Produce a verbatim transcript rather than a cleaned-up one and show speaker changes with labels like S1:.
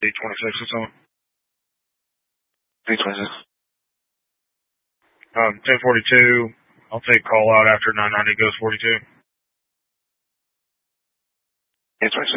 S1: eight twenty-six, what's on?
S2: eight twenty-six.
S1: Um, ten forty-two, I'll take call out after nine ninety goes forty-two.
S2: eight twenty-six.